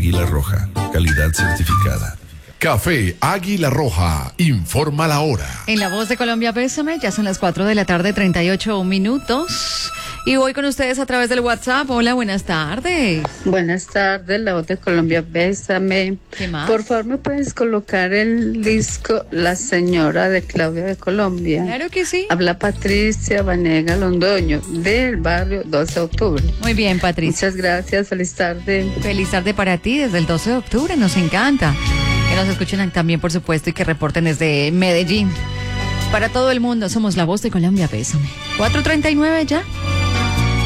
Águila Roja, calidad certificada. Café Águila Roja, informa la hora. En La Voz de Colombia, Bésame, ya son las 4 de la tarde, 38 minutos. Y voy con ustedes a través del WhatsApp. Hola, buenas tardes. Buenas tardes, La Voz de Colombia, Bésame. ¿Qué más? Por favor, ¿me puedes colocar el disco La Señora de Claudia de Colombia? Claro que sí. Habla Patricia Vanega Londoño, del barrio 12 de octubre. Muy bien, Patricia. Muchas gracias, feliz tarde. Feliz tarde para ti desde el 12 de octubre, nos encanta. Que nos escuchen también, por supuesto, y que reporten desde Medellín. Para todo el mundo, somos La Voz de Colombia, Bésame. 4:39 ya.